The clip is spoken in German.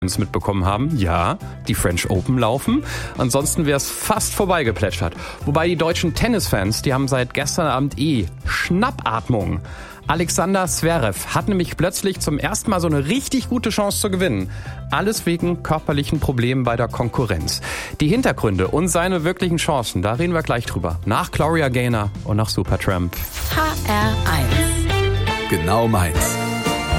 mitbekommen haben. Ja, die French Open laufen. Ansonsten wäre es fast vorbeigeplätschert. Wobei die deutschen Tennisfans, die haben seit gestern Abend Schnappatmung. Alexander Zverev hat nämlich plötzlich zum ersten Mal so eine richtig gute Chance zu gewinnen. Alles wegen körperlichen Problemen bei der Konkurrenz. Die Hintergründe und seine wirklichen Chancen, da reden wir gleich drüber. Nach Gloria Gaynor und nach Supertramp. HR1. Genau meins.